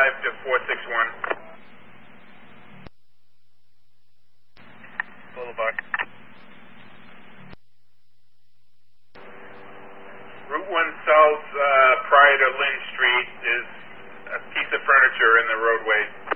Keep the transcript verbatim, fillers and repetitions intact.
five to four six one. Boulevard. Route one South, uh, prior to Lynn Street, is a piece of furniture in the roadway.